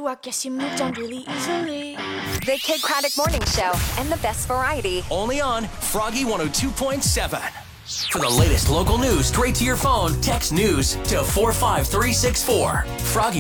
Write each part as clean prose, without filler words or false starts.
I guess you moved on really easily. The Kid Craddock Morning Show and the best variety. Only on Froggy 102.7. For the latest local news straight to your phone, text news to 45364. Froggy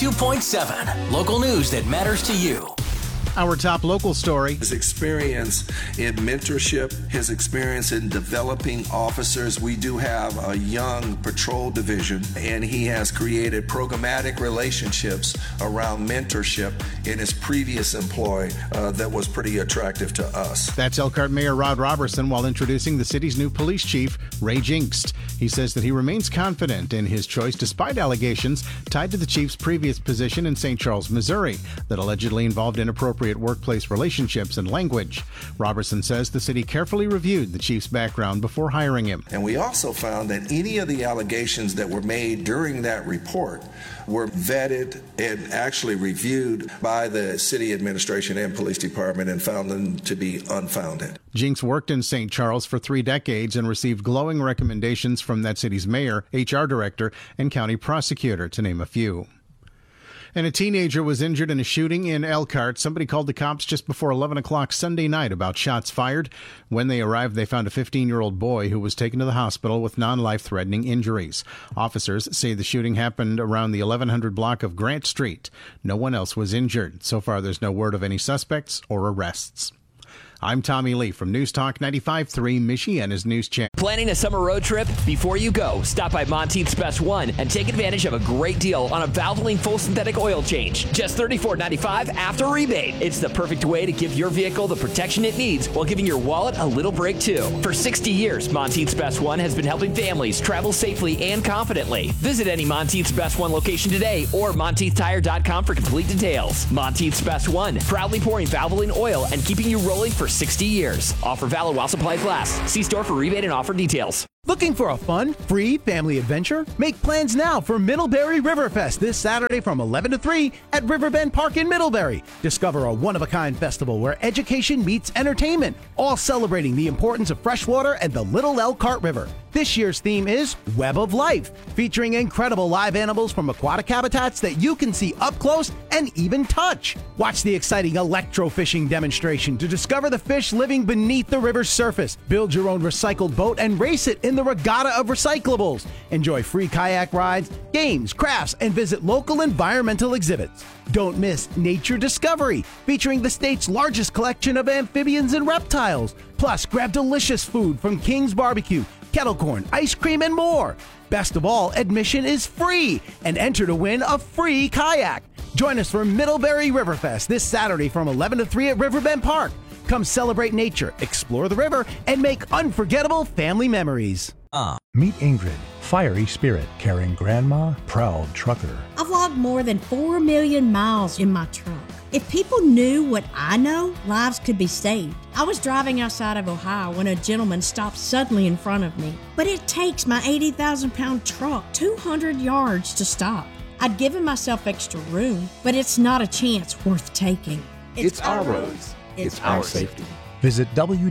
102.7. Local news that matters to you. Our top local story. His experience in mentorship, his experience in developing officers. We do have a young patrol division, and he has created programmatic relationships around mentorship in his previous employ that was pretty attractive to us. That's Elkhart Mayor Rod Robertson while introducing the city's new police chief, Ray Jinkst. He says that he remains confident in his choice despite allegations tied to the chief's previous position in St. Charles, Missouri, that allegedly involved inappropriate workplace relationships and language. Robertson says the city carefully reviewed the chief's background before hiring him. And we also found that any of the allegations that were made during that report were vetted and actually reviewed by the city administration and police department and found them to be unfounded. Jinkst worked in St. Charles for 3 decades and received glowing recommendations from that city's mayor, HR director, and county prosecutor, to name a few. And a teenager was injured in a shooting in Elkhart. Somebody called the cops just before 11 o'clock Sunday night about shots fired. When they arrived, they found a 15-year-old boy who was taken to the hospital with non-life-threatening injuries. Officers say the shooting happened around the 1100 block of Grant Street. No one else was injured. So far, there's no word of any suspects or arrests. I'm Tommy Lee from News Talk 95.3, Michiana's News Channel. Planning a summer road trip? Before you go, stop by Monteith's Best One and take advantage of a great deal on a Valvoline full synthetic oil change. Just $34.95 after rebate. It's the perfect way to give your vehicle the protection it needs while giving your wallet a little break too. For 60 years, Monteith's Best One has been helping families travel safely and confidently. Visit any Monteith's Best One location today or MonteithTire.com for complete details. Monteith's Best One, proudly pouring Valvoline oil and keeping you rolling for 60 years. Offer valid while supplies last. See store for rebate and offer details. Looking for a fun, free family adventure? Make plans now for Middlebury Riverfest this Saturday from 11 to 3 at Riverbend Park in Middlebury. Discover a one-of-a-kind festival where education meets entertainment, all celebrating the importance of freshwater and the Little Elkhart River. This year's theme is Web of Life, featuring incredible live animals from aquatic habitats that you can see up close and even touch. Watch the exciting electrofishing demonstration to discover the fish living beneath the river's surface. Build your own recycled boat and race it in the regatta of recyclables. Enjoy free kayak rides, games, crafts, and visit local environmental exhibits. Don't miss Nature Discovery, featuring the state's largest collection of amphibians and reptiles. Plus, grab delicious food from King's Barbecue, kettle corn, ice cream, and more. Best of all, admission is free, and enter to win a free kayak. Join us for Middlebury Riverfest this Saturday from 11 to 3 at Riverbend Park. Come celebrate nature, explore the river, and make unforgettable family memories. Meet Ingrid, fiery spirit, carrying grandma, proud trucker. I've logged more than 4 million miles in my truck. If people knew what I know, lives could be saved. I was driving outside of Ohio when a gentleman stopped suddenly in front of me. But it takes my 80,000-pound truck 200 yards to stop. I'd given myself extra room, but it's not a chance worth taking. It's our roads. It's our safety. Visit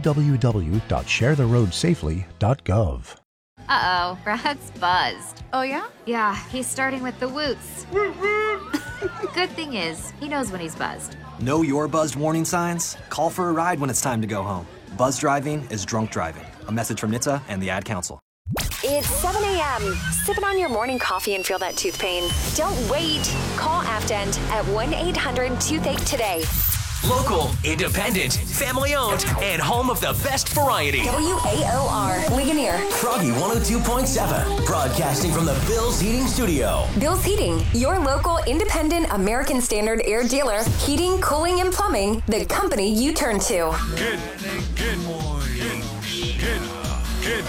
www.sharetheroadsafely.gov. Uh-oh, Brad's buzzed. Oh, yeah? Yeah, he's starting with the woots. Good thing is, he knows when he's buzzed. Know your buzzed warning signs? Call for a ride when it's time to go home. Buzz driving is drunk driving. A message from NHTSA and the Ad Council. It's 7 a.m. Sipping on your morning coffee and feel that tooth pain? Don't wait. Call Afdent at 1-800-TOOTHACHE today. Local, independent, family-owned, and home of the best variety. WAOR, Ligonier. Froggy 102.7, broadcasting from the Bill's Heating Studio. Bill's Heating, your local independent American Standard air dealer. Heating, cooling, and plumbing, the company you turn to. Good morning. Good.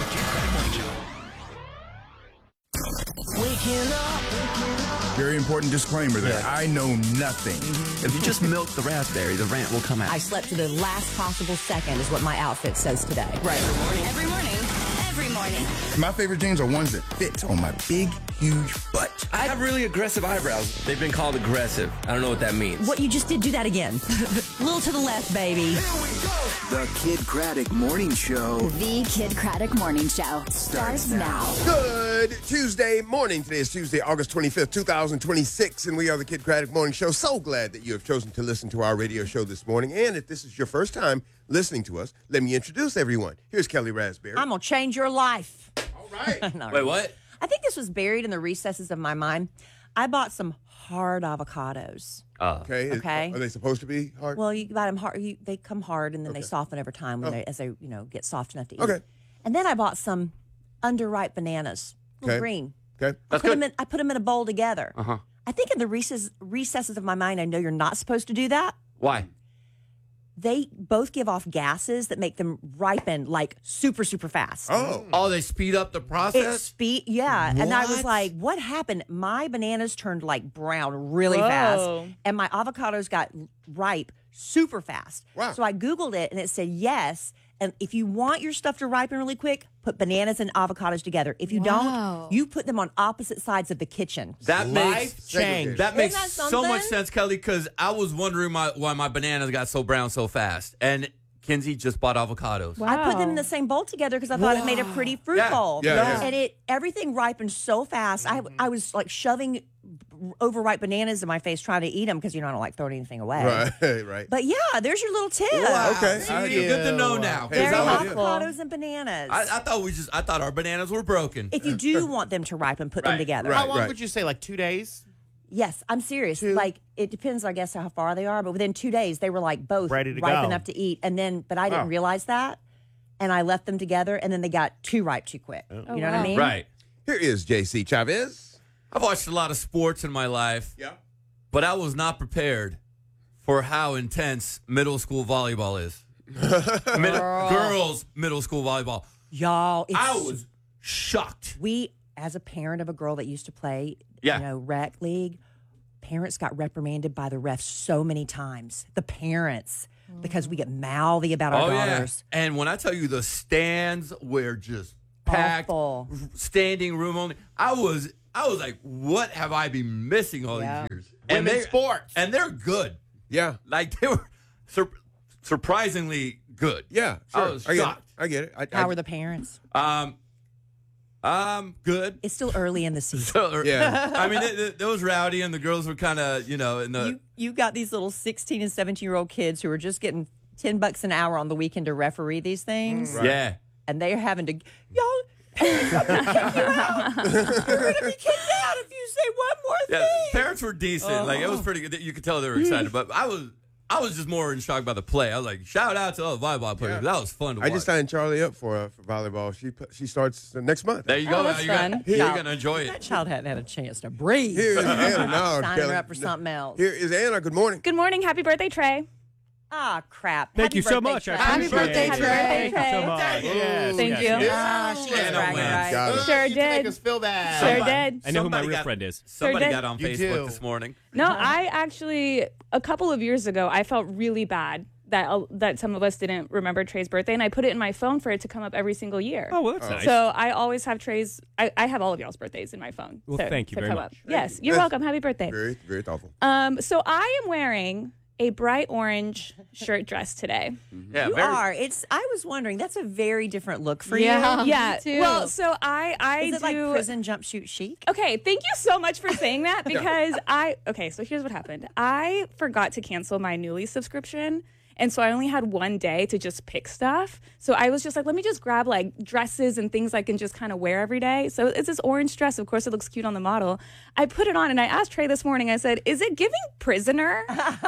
Waking up. Very important disclaimer there. Yeah. I know nothing. If you just milk the raspberry, the rant will come out. I slept to the last possible second is what my outfit says today. Right. Every morning. morning. My favorite jeans are ones that fit on my big, huge butt. I have really aggressive eyebrows. They've been called aggressive. I don't know what that means. What you just did, do that again. A little to the left, baby. The Kid Craddock Morning Show. The Kid Craddock Morning Show starts now. Good Tuesday morning. Today is Tuesday, August 25th, 2026, and we are the Kid Craddock Morning Show. So glad that you have chosen to listen to our radio show this morning. And if this is your first time listening to us, let me introduce everyone. Here's Kelly Raspberry. I'm going to change your life. All right. No, Wait, what? I think this was buried in the recesses of my mind. I bought some hard avocados. Okay. Okay. Are they supposed to be hard? Well, you buy them hard. They come hard, and then they soften over time when as they get soft enough to eat. Okay. And then I bought some underripe bananas, little green. Okay. I put them in a bowl together. Uh-huh. I think in the recesses of my mind, I know you're not supposed to do that. Why? They both give off gases that make them ripen like super, super fast. Oh, they speed up the process? Yeah. And I was What? like, what happened? My bananas turned like brown really Whoa. fast, and my avocados got ripe super fast. Wow. So I Googled it, and it said yes. And if you want your stuff to ripen really quick, put bananas and avocados together. If you don't, you put them on opposite sides of the kitchen. That makes change. That makes that so something? much sense, Kelly, because I was wondering why my bananas got so brown so fast. And Kinsey just bought avocados. I put them in the same bowl together because I thought it made a pretty fruit Yeah. bowl. Yeah. And everything ripened so fast. I was like shoving overripe bananas in my face trying to eat them because I don't like throwing anything away. Right. But yeah, there's your little tip. Okay. Good to know now. Hey, Very is that what- avocados and bananas. I thought our bananas were broken. If you do want them to ripen, put them together. Right. How long would you say? Like 2 days? Yes, I'm serious. Like it depends, I guess, how far they are. But within 2 days, they were like both Ready to ripe go. enough to eat. And then, but I didn't realize that, and I left them together, and then they got too ripe too quick. You know what I mean? Right. Here is JC Chavez. I've watched a lot of sports in my life. Yeah. But I was not prepared for how intense middle school volleyball is. Girls middle school volleyball. Y'all, I was shocked. As a parent of a girl that used to play, Yeah. rec league, parents got reprimanded by the refs so many times. The parents, because we get mouthy about our daughters. Yeah. And when I tell you the stands were just packed, Awful. standing room only, I was like, what have I been missing all these years? And Women's sports. And they're good. Yeah. Like they were surprisingly good. Yeah. I Sure. was I shocked. get it. How were the parents? Good. It's still early in the season. Yeah. I mean, it was rowdy, and the girls were kind of, in the. You got these little 16 and 17-year-old kids who are just getting $10 an hour on the weekend to referee these things. Right. Yeah. And they're having to, y'all, parents, I'm going to kick you out. You're going to be kicked out if you say one more Yeah, thing. parents were decent. Like it was pretty good. You could tell they were excited, but I was just more in shock by the play. I was like, shout out to all the volleyball players. That was fun to watch. I just signed Charlie up for volleyball. She starts next month. There you go. that's fun. You're going to enjoy it. That child hadn't had a chance to breathe. Here is Anna now. Sign Kelly. her up for something else. Here is Anna. Good morning. Good morning. Happy birthday, Trey. Ah, crap. Thank you so much. I Happy appreciate birthday, it. Trey. Happy birthday, Thank you so Trey. much. Yes, Thank yes, you. yes. Ah, she was Anna bragging wins. rights. Got it. Sure You make did. us feel bad. Sure did. I know who my Somebody real got- friend is. Somebody did. got on You Facebook do. this morning. No, I actually, a couple of years ago, I felt really bad that some of us didn't remember Trey's birthday, and I put it in my phone for it to come up every single year. Oh, well, that's nice. So I always have Trey's, I have all of y'all's birthdays in my phone. Well, to- thank you to very come much. up. Yes, you're welcome. Happy birthday. Very, very thoughtful. So I am wearing a bright orange shirt dress today. Yeah, You are. I was wondering. That's a very different look for Yeah, you. yeah. Well, so I Is it do like prison jumpsuit chic? Okay, thank you so much for saying that because so here's what happened. I forgot to cancel my Newly subscription. And so I only had one day to just pick stuff. So I was just like, let me just grab like dresses and things I can just kind of wear every day. So it's this orange dress. Of course, it looks cute on the model. I put it on and I asked Trey this morning, I said, is it giving prisoner?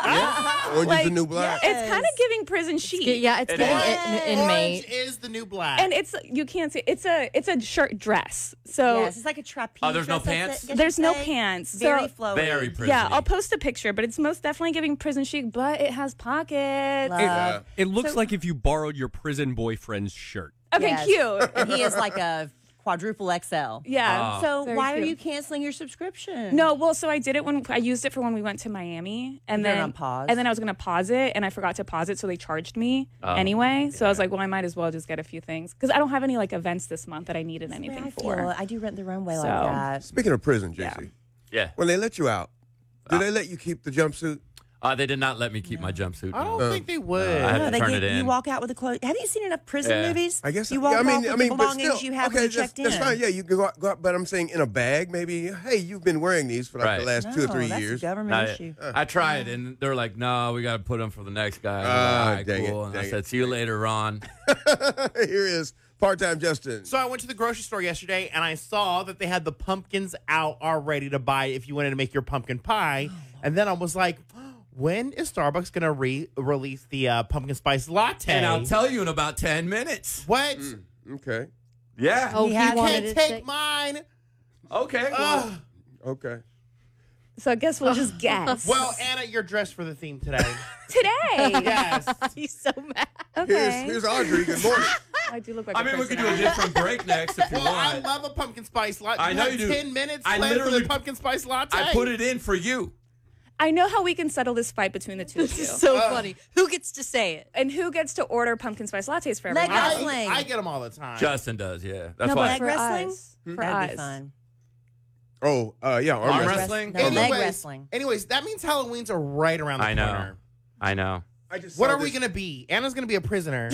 Orange is the new black. It's kind of giving prison chic. It's getting inmate. Orange is the new black. And you can't see, it's a shirt dress. So Yes, it's like a trapeze. Oh, there's no dress, I pants? guess there's you'd no say. pants. Very So- flowy. Very prison. Yeah, I'll post a picture, but it's most definitely giving prison chic, but it has pockets. It looks So- like if you borrowed your prison boyfriend's shirt. Okay, Yes. cute. And he is like a quadruple XL. Yeah. So Very why are cute. you canceling your subscription? No, well, so I did it when I used it for when we went to Miami, and They're then on pause. and then I was gonna pause it, and I forgot to pause it, so they charged me anyway. So I was like, well, I might as well just get a few things because I don't have any like events this month that I needed anything for. I do Rent the Runway like So- that. Speaking of prison, JC, Yeah. when they let you out, do they let you keep the jumpsuit? They did not let me keep my jumpsuit. I don't think they would. I had to turn it in. You walk out with the clothes. Have you seen enough prison Yeah. movies? I guess you walk off with the but belongings still, you have when you checked that's in. fine. Yeah, you can go out, but I'm saying in a bag, maybe. Hey, you've been wearing these for like the last 2 or 3 that's years. a government issue. I tried, and they're like, "No, we got to put them for the next guy." And I'm like, all right, dang it, cool. And I dang said, "See you later, Ron." Here is part-time Justin. So I went to the grocery store yesterday, and I saw that they had the pumpkins out already to buy if you wanted to make your pumpkin pie. And then I was like, when is Starbucks going to release the pumpkin spice latte? And I'll tell you in about 10 minutes. What? Okay. Yeah. Oh, you can't take mine. Okay. Okay. So I guess we'll just guess. Well, Anna, you're dressed for the theme today. Today. Yes. He's so mad. Here's Audrey. Good morning. I do look like. I mean, we could do a different break next if you Well, I want. love a pumpkin spice latte. I know you do. 10 minutes I planned for literally- the pumpkin spice latte. I put it in for you. I know how we can settle this fight between the two of you. This is so funny. Who gets to say it? And who gets to order pumpkin spice lattes for everyone? I get them all the time. Justin does, yeah. That's No, why. but for wrestling? us. For That'd be us. fun. Oh, yeah, arm wrestling? No, leg Anyways, wrestling. Anyways, that means Halloween's are right around the I know. corner. I know. I just What saw are we this- going to be? Anna's going to be a prisoner.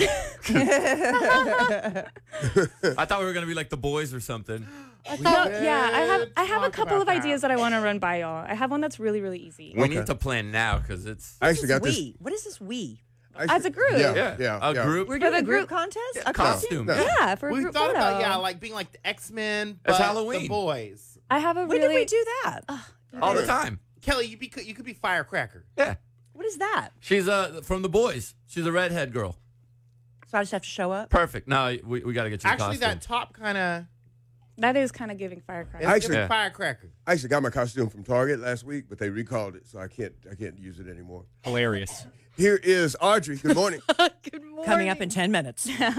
I thought we were going to be like the boys or something. Yeah, I have a talk couple about of that. ideas that I want to run by y'all. I have one that's really, really easy. We need to plan now because it's. I actually got this. We. What is this we? As a group. Yeah. A group. We're For doing the a group group- contest? Yeah, A costume. No. Yeah, for a We've group thought photo. about, like being like the X-Men, It's but Halloween. the boys. I have a When really. did we do that? All the time. Kelly, you could be Firecracker. Yeah. What is that? She's from the boys. She's a redhead girl. So I just have to show up? Perfect. No, we got to get you a Actually, costume. that top kind of That is kind of giving firecracker. Actually- yeah. Firecracker. I actually got my costume from Target last week, but they recalled it, so I can't use it anymore. Hilarious. Here is Audrey. Good morning. Good morning. Coming up in 10 minutes. Well,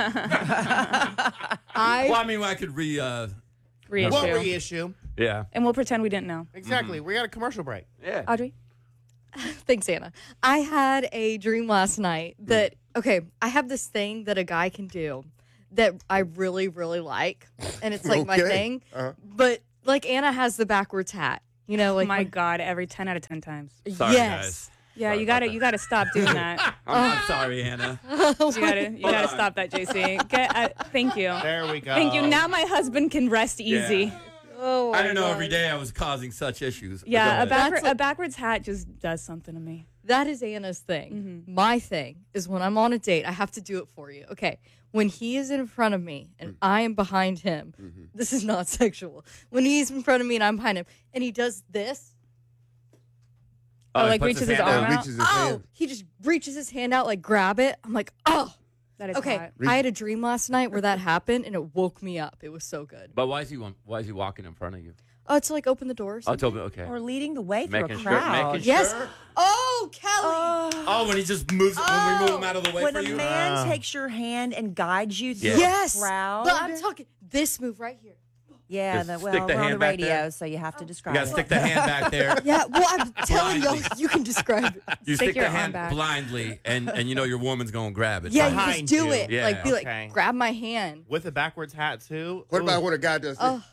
I mean, I could Reissue. What reissue? Yeah. And we'll pretend we didn't know. Exactly. We got a commercial break. Yeah. Audrey? Thanks, Anna. I had a dream last night that, okay, I have this thing that a guy can do that I really, really like. And it's like my Okay. thing. Uh-huh. But like Anna has the backwards hat. You know, like My God, every 10 out of 10 times. Sorry, yes. guys. Yeah, Sorry you about gotta that. stop doing that. I'm not sorry, Hannah. You gotta stop that, JC. Thank you. There we go. Thank you. Now my husband can rest easy. Yeah. Oh, I didn't know my every God. day I was causing such issues. But Yeah, go ahead. a backwards hat just does something to me. That is Anna's thing. My thing is when I'm on a date, I have to do it for you. Okay. When he is in front of me and I am behind him, this is not sexual. When he's in front of me and I'm behind him and he does this, Oh, he like puts reaches his hand arm out. out? Reaches his hand. he just reaches his hand out, like grab it. I'm like, oh. That is Okay, hot. I had a dream last night where that happened and it woke me up. It was so good. But why is he walking in front of you? Oh, to like open the doors. I told me, okay. Or leading the way through Making a sure. crowd. Making Yes. sure. Oh, Kelly. Oh, when he just moves, when we move him out of the way When for a you. man takes your hand and guides you through Yes. a crowd. But I'm talking this move right here. Yeah, Just well, stick the we're on hand the back radio, there. so you have to You describe got to it. stick the hand back there. Yeah, well, I'm telling y'all, you can describe it. You Stick stick your the arm hand back. blindly, and you know your woman's going to grab it. Yeah, you Behind just do you. it. Yeah. Like, be Okay. like, grab my hand. With a backwards hat, too. What Ooh. about when a guy does this? Oh.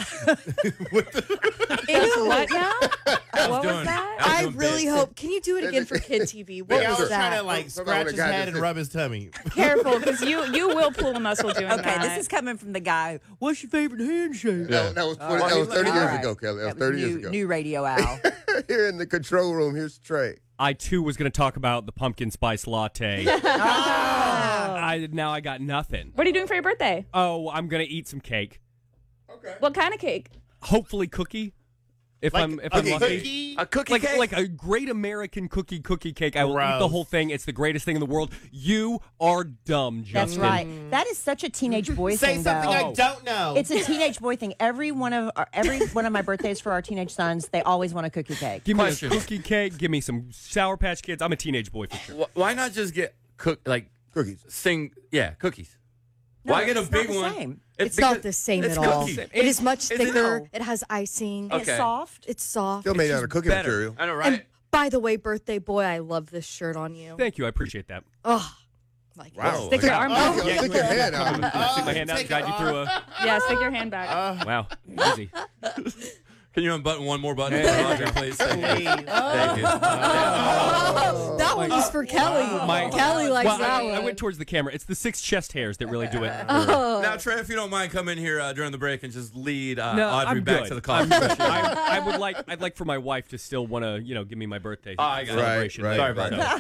Ew, what now? What doing- was that? I I was doing really bits. hope. Can you do it again for Kid TV? What Yeah, I was was trying that? to like What about scratch when a his guy head does and this? rub his tummy. Careful, because you will pull a muscle doing Okay, that. this is coming from the guy. What's your favorite handshake? That was 20, that was 30 years ago, Kelly. That was 30 years ago. New radio owl. Here in the control room, here's Trey. I too was going to talk about the pumpkin spice latte. Now I got nothing. What are you doing for your birthday? Oh, I'm going to eat some cake. What kind of cake? Hopefully cookie. If I'm lucky. Cookie? A cookie Like cake? like a great American cookie cake. I will eat the Gross. whole thing. It's the greatest thing in the world. You are dumb, That's Justin. right. That is such a teenage boy Say thing, something though. I don't know. It's a teenage boy thing. Every one of my birthdays for our teenage sons, they always want a cookie cake. Give me Question. a cookie cake. Give me some Sour Patch Kids. I'm a teenage boy for sure. Why not just get Cookies. cookies? Why get a it's big not the one? same. It's not the same at all. It is much thicker. It has icing. It's soft. It's soft. Still made out of cooking better. material. I know, right? And by the way, birthday boy, I love this shirt on you. Thank you. I appreciate that. Oh, my God. Wow. Stick your arm back. Stick your hand out. Stick my hand out and guide you through a. Yeah, stick your hand back. Wow. Easy. Can you unbutton one more button for Roger, please? Thank you. Thank you. That one was for Kelly. Kelly likes that one. I went towards the camera. It's the 6 chest hairs that really do it. Now, Trey, if you don't mind, come in here during the break and just lead Audrey I'm back good. to the coffee I'm machine. good. I'd like for my wife to still want to, give me my birthday celebration. Right. Sorry about that.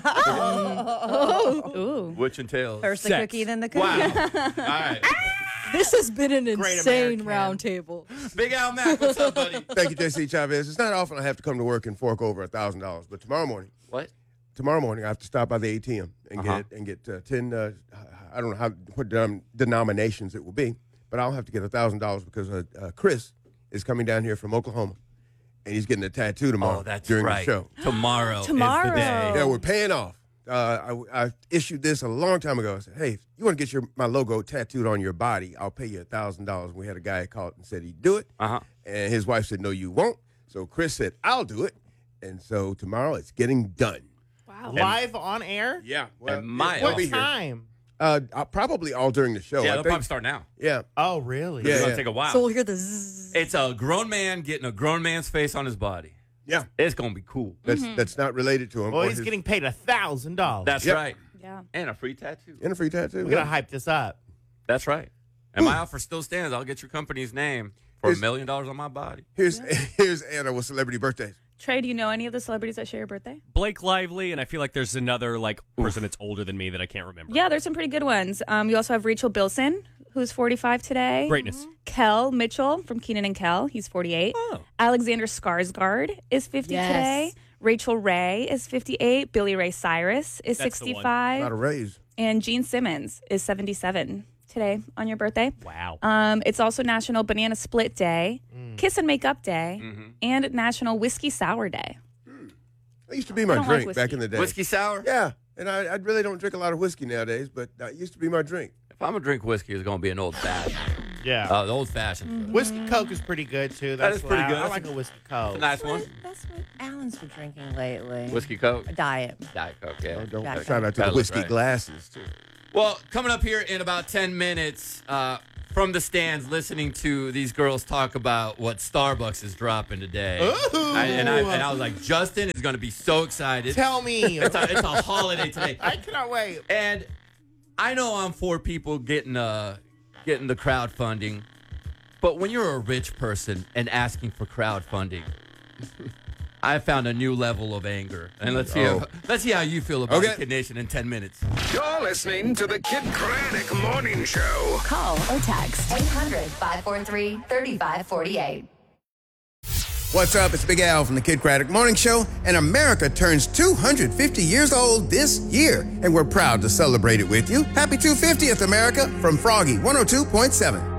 Ooh. Which entails First the Sex. cookie, then the cookie. Wow. All right. This has been an Great insane American. round table. Big Al Mac, what's up, buddy? Thank you, JC Chavez. It's not often I have to come to work and fork over $1,000, but tomorrow morning. What? Tomorrow morning, I have to stop by the ATM and get 10. I don't know what denominations it will be, but I'll have to get $1,000 because Chris is coming down here from Oklahoma, and he's getting a tattoo tomorrow. Oh, that's during right. the show. Tomorrow. Tomorrow. Is the day. Yeah, we're paying off. I issued this a long time ago. I said, hey, if you want to get my logo tattooed on your body, I'll pay you $1,000. We had a guy call and said he'd do it. Uh-huh. And his wife said, no, you won't. So Chris said, I'll do it. And so tomorrow it's getting done. Wow. Live on air? Yeah. Well, What time? Probably all during the show. Yeah, I they'll think. probably start now. Yeah. Oh, really? Yeah. It's going to take a while. So we'll hear the zzz. It's a grown man getting a grown man's face on his body. Yeah. It's going to be cool. That's not related to him. Well, or he's his- getting paid $1,000. That's Yep. right. Yeah. And a free tattoo. and a free tattoo. We're going to hype this up. That's right. And my offer still stands. I'll get your company's name for $1 million on my body. Here's Anna with celebrity birthdays. Trey, do you know any of the celebrities that share your birthday? Blake Lively, and I feel like there's another person that's older than me that I can't remember. Yeah, there's some pretty good ones. You also have Rachel Bilson, who's 45 today. Greatness. Kel Mitchell from Keenan and Kel, he's 48. Oh. Alexander Skarsgård is 50 Yes. today. Rachel Ray is 58. Billy Ray Cyrus is That's the one. 65. Not a raise. And Gene Simmons is 77 today on your birthday. Wow. It's also National Banana Split Day, Kiss and Make Up Day, and National Whiskey Sour Day. That used to be I my don't like drink back in the day. Whiskey sour? Yeah. And I really don't drink a lot of whiskey nowadays, but that used to be my drink. If I'm going to drink whiskey, it's going to be an old fashioned. Yeah. The old fashioned. Whiskey Coke is pretty good, too. That That's is pretty what good. I like a Whiskey Coke. It's a nice one. That's what Alan's been drinking lately. Whiskey Coke. A diet. Diet Coke, yeah. Don't Jack shout out to Gotta the look whiskey right. glasses, too. Well, coming up here in about 10 minutes from the stands, listening to these girls talk about what Starbucks is dropping today. And I was like, Justin is going to be so excited. Tell me. It's a holiday today. I cannot wait. And I know I'm for people getting the crowdfunding, but when you're a rich person and asking for crowdfunding, I found a new level of anger. And let's see how you feel about the Kid Nation in 10 minutes. You're listening to the Kid Craddock Morning Show. Call or text 800-543-3548. What's up? It's Big Al from the Kid Craddock Morning Show, and America turns 250 years old this year, and we're proud to celebrate it with you. Happy 250th, America, from Froggy 102.7.